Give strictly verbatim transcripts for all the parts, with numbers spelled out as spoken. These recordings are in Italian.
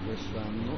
quest'anno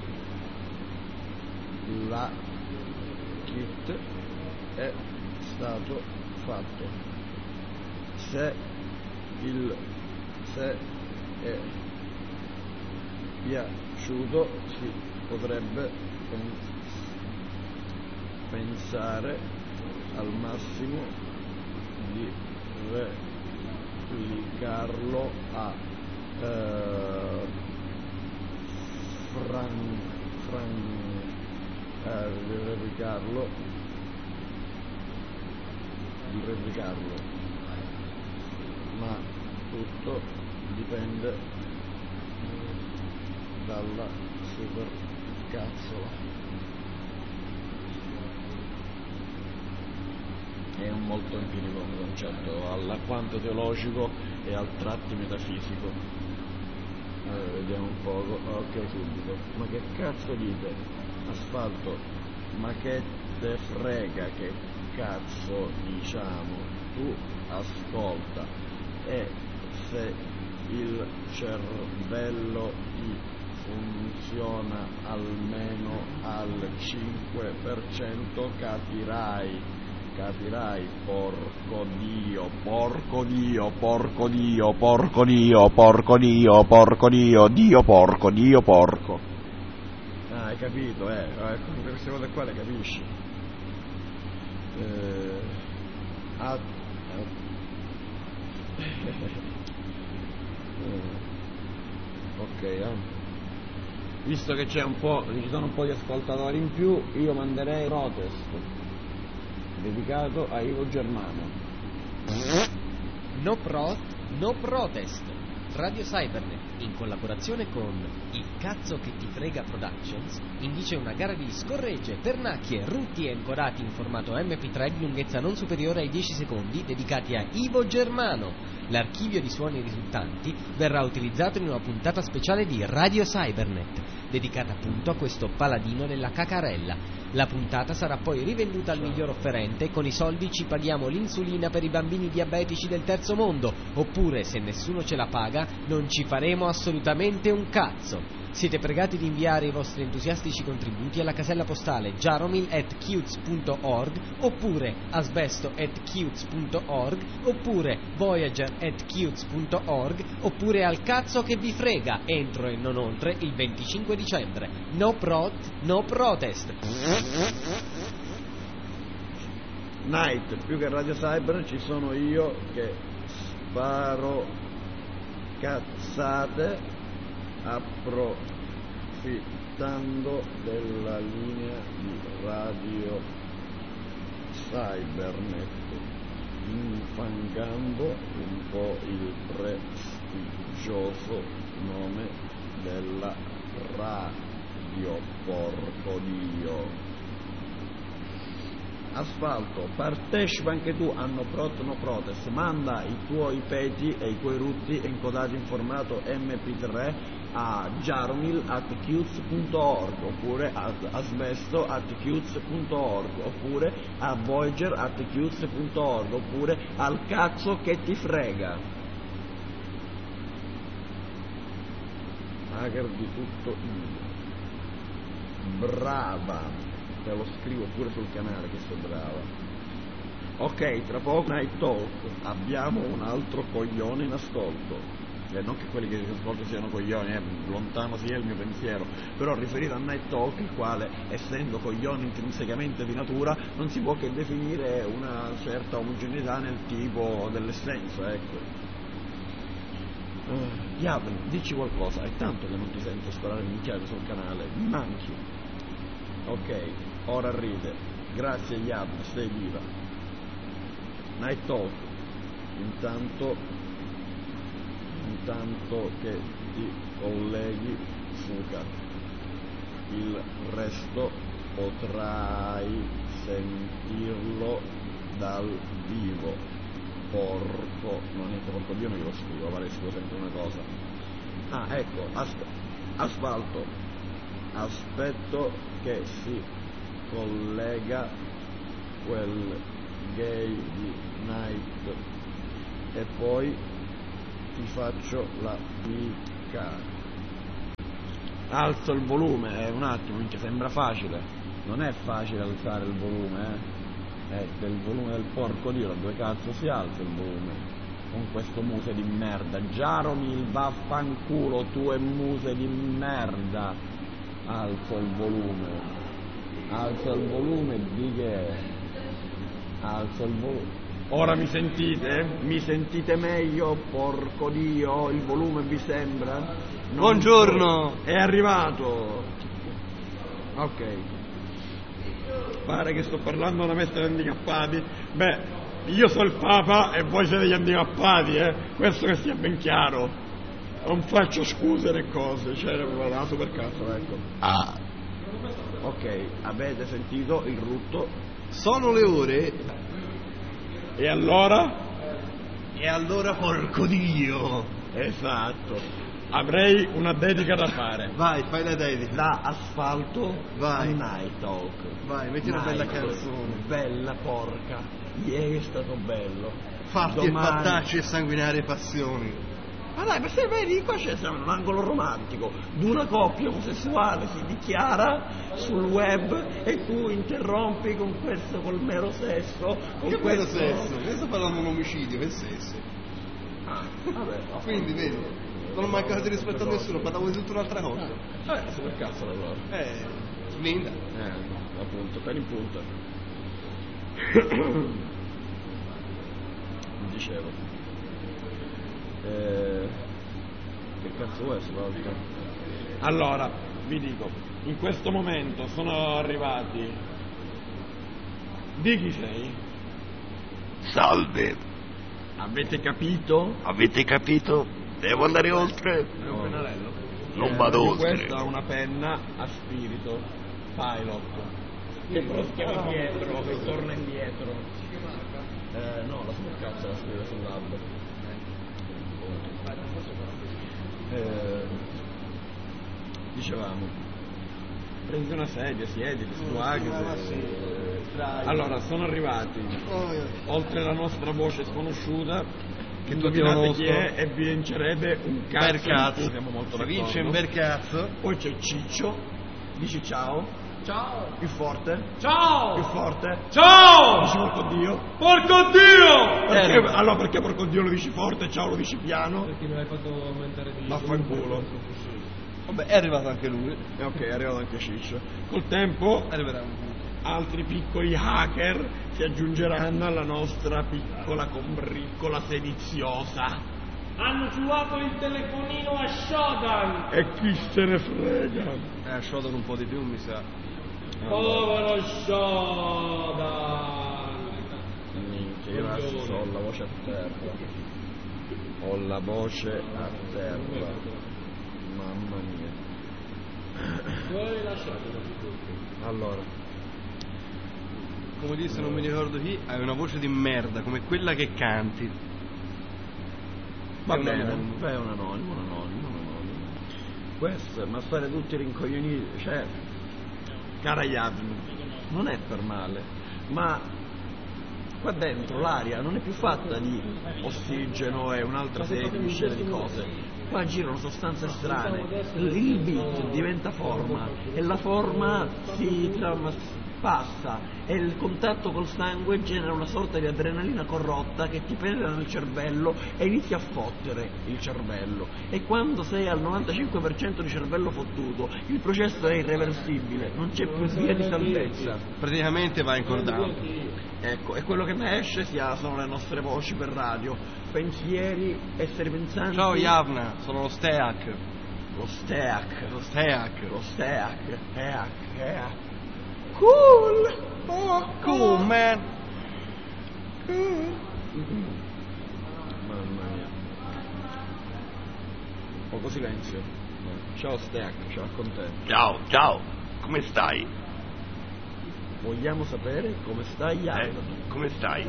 la kit è stato fatto. Se il se è piaciuto si potrebbe pensare al massimo di replicarlo a eh, fran, fran, eh, di replicarlo di replicarlo ma tutto dipende dalla super cazzola. È un molto empirico come concetto, all'alquanto teologico e al tratti metafisico. Allora, vediamo un poco. Ok, subito. Ma che cazzo dite? Asfalto, ma che te frega che cazzo diciamo? Tu ascolta, e se il cervello ti funziona almeno al cinque per cento capirai, capirai, porco dio, porco dio, porco dio, porco dio, porco dio, porco dio, dio porco, dio porco. Ah, hai capito, eh, con queste cose qua le capisci. Eh, a, ok, eh. Visto che c'è un po', ci sono un po' di ascoltatori in più, io manderei protest dedicato a Ivo Germano. No pro, no protest. Radio Cybernet, in collaborazione con Il Cazzo Che Ti Frega Productions, indice una gara di scorregge, pernacchie, rutti e encodati in formato emme pi tre di lunghezza non superiore ai dieci secondi dedicati a Ivo Germano. L'archivio di suoni risultanti verrà utilizzato in una puntata speciale di Radio Cybernet, dedicata appunto a questo paladino della cacarella. La puntata sarà poi rivenduta al miglior offerente e con i soldi ci paghiamo l'insulina per i bambini diabetici del terzo mondo, oppure se nessuno ce la paga non ci faremo assolutamente un cazzo. Siete pregati di inviare i vostri entusiastici contributi alla casella postale jaromil at cutes punto org, oppure asbesto at cutes punto org, oppure voyager at cutes punto org, oppure al cazzo che vi frega, entro e non oltre il venticinque dicembre. No prot, no protest. Night, più che Radio Cyber ci sono io che sparo cazzate approfittando della linea di Radio Cybernet, infangando un po' il prestigioso nome della radio, porco dio. Asfalto, partecipa anche tu a No Prot No Protest, manda i tuoi peti e i tuoi rutti encodati in formato emme pi tre a jaromil at cutes punto org, oppure a asbesto at cutes punto org, oppure a voyager at cutes punto org, oppure al cazzo che ti frega. Hacker di tutto io. Brava! Te lo scrivo pure sul canale che sei brava. Ok, tra poco Night Talk, abbiamo un altro coglione in ascolto. Eh, non che quelli che si ascoltano siano coglioni, eh, lontano sia il mio pensiero, però riferito a Night Talk, il quale, essendo coglione intrinsecamente di natura, non si può che definire una certa omogeneità nel tipo dell'essenza, ecco. Uh, Diavolo, dici qualcosa, è tanto che non ti sento sparare minchiate sul canale, mi manchi. Ok, ora ride. Grazie Yab, stai viva. Night Talk. Intanto Intanto che ti colleghi Fuca. Il resto potrai sentirlo dal vivo. Porco, non è porco Dio, non glielo scrivo, vale, scrivo sempre una cosa. Ah, ecco, asp- asfalto. Aspetto che si collega quel gay di Night e poi ti faccio la mica. alzo il volume, eh, un attimo, minchia, sembra facile. Non è facile alzare il volume, eh. Eh, del volume del porco Dio, dove cazzo si alza il volume? Con questo muse di merda. Jaromil, vaffanculo, tu e muse di merda. Alzo il volume. Alzo il volume di che? Alzo il volume. Ora mi sentite? Mi sentite meglio? Porco Dio, il volume vi sembra? Non Buongiorno! So. È arrivato. Ok. Pare che sto parlando a una messa di handicappati. Beh, io sono il Papa e voi siete gli handicappati, eh? Questo che sia ben chiaro. Non faccio scuse né cose, cioè la super cazzo, ecco. Ah. Ok, avete sentito il rutto? Sono le ore. E allora? E allora porco Dio! Esatto. Avrei una dedica da fare. Vai, fai la dedica. Da Asfalto Vai. a Night Talk. Vai, metti una bella Night, canzone. Bella porca. Ieri è stato bello. Fatti Domani... e fattacci e sanguinarie passioni. Ma dai, ma se vedi, qua c'è sempre un angolo romantico d'una coppia omosessuale si dichiara sul web e tu interrompi con questo, col mero sesso. Con Che questo... bello sesso? Io sto parlando di un omicidio, che sesso? Ah, vabbè. Quindi, vedi, non ho mancato di rispetto a nessuno, parlavo di tutta un'altra cosa. Eh, super cazzo allora. Eh, sminda. Eh, appunto, per in punta. Dicevo. Eh, che cazzo vuoi svolta? Allora, vi dico, in questo momento sono arrivati. Di chi sei? Salve, Avete capito? avete capito? Devo andare oltre? È un pennarello. Non vado Eh, oltre. Questa è una penna a spirito pilot che però si chiama Pietro e torna indietro. Eh, no, la super cazzo la scrive sul lab. Eh, dicevamo, prendi una sedia, siediti, sguaghi. Allora, sono arrivati, oltre la nostra voce sconosciuta, che indovinate chi è e vincerebbe un cazzo. Bel cazzo. Siamo molto Si vince un d'accordo. bel cazzo. Poi c'è Ciccio, dici ciao. Ciao! Più forte. Ciao! Più forte. Ciao! Dici porco Dio. Porco Dio! Perché, allora perché porco Dio lo dici forte e ciao lo dici piano? Perché me l'hai fatto aumentare di... Vaffanculo. Vabbè, è arrivato anche lui. E ok, è arrivato anche Ciccio. Col tempo Arriverà un punto. altri piccoli hacker si aggiungeranno alla nostra piccola combriccola sediziosa. Hanno rubato il telefonino a Shodan! E chi se ne frega? Eh, ha sciolto un po' di più, mi sa. Povero Shodan! Minchia, io adesso ho la voce a terra. Ho la voce a terra. Mamma mia. Dove l'hai lasciato? Allora, Come disse, non mi ricordo chi, hai una voce di merda, come quella che canti. va È un bene. anonimo. Beh, è un anonimo, un anonimo, un anonimo. Questo, ma stare tutti rincoglioniti, cioè, cara Yavin, non è per male, ma qua dentro l'aria non è più fatta di ossigeno e un'altra serie di miscele di cose. Qua girano sostanze strane, il beat diventa forma e la forma si trama- passa e il contatto col sangue genera una sorta di adrenalina corrotta che ti penetra nel cervello e inizia a fottere il cervello, e quando sei al novantacinque per cento di cervello fottuto il processo è irreversibile, non c'è più via di salvezza. Praticamente va incordato. Ecco, e quello che ne esce si ha, sono le nostre voci per radio, pensieri, esseri pensanti. Ciao Javna, sono lo Steak. Lo steak, Lo Steak. lo steak, eac, eac. Cool! Oh, Cool, man. Cool! Mamma mia. Poco silenzio. Ciao Steak, ciao con te. Ciao, ciao, come stai? Vogliamo sapere come stai, Eh, Jacopo? come stai?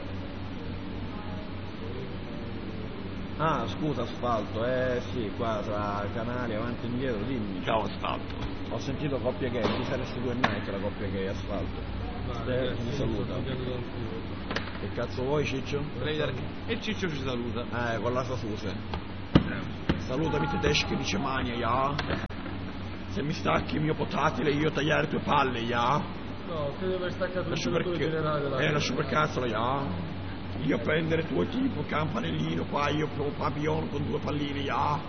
Ah, scusa Asfalto, eh sì, qua tra canali avanti e indietro, dimmi. Ciao Asfalto. Ho sentito coppia gay, ti saresti due night la coppia gay, Asfalto. Ste, ti saluta. Che cazzo vuoi, Ciccio? E Ciccio ci saluta. Eh, con la sua fuse. Salutami tedeschi dice mania, ja. Se mi stacchi il mio portatile io tagliare le tue palle, ya? No, credo di aver staccato il La super, controllore generale della... è una supercazzola, ya? Io prendere tuo tipo campanellino qua, io pro papillon con due palline, ya?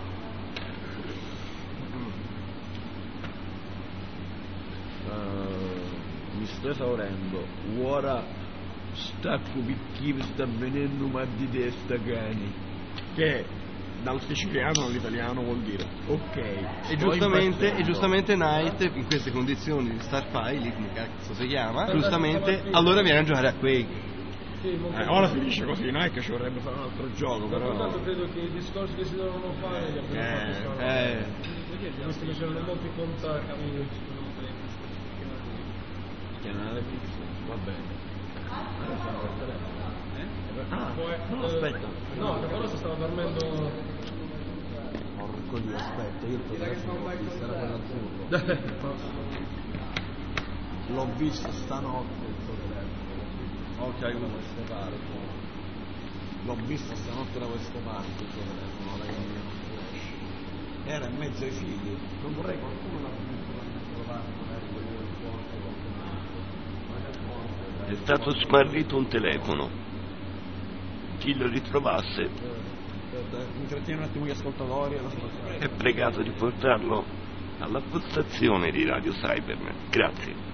Uh, mi sto esaurendo. Ora sta cubichino sta venendo mal di testa, cani. Che dal siciliano all'italiano vuol dire ok. E giustamente, e giustamente Knight, in queste condizioni di Starfire, lì come cazzo si chiama, giustamente allora viene a giocare a Quake. Sì, Eh, ora si dice così, non è che ci vorrebbe fare un altro gioco, ma però. tanto credo che i discorsi che si devono fare li abbiamo Eh, fatti stavolta. Eh, Visto che c'erano molti contatti. Chiamare pizza, va bene. Ah, Poi, no, eh, aspetta. No, che però si stava dormendo. Porco Dio, aspetta, io il tuo telefono l'ho visto, era quello azzurro. L'ho visto stanotte il tuo telefono. Ok, da queste parti. L'ho visto stanotte da queste parti il tuo telefono, la mia non riesce. Era in mezzo ai figli. Non vorrei qualcuno l'ha trovato, magari quello del forte, qualcun altro. È stato smarrito un telefono. Chi lo ritrovasse Intrattiene un attimo gli ascoltatori e la è pregato di portarlo alla postazione di Radio Cybernet. Grazie.